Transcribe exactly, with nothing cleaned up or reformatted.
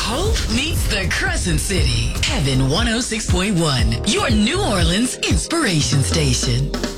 Hope meets the Crescent City. Heaven one oh six point one, your New Orleans inspiration station.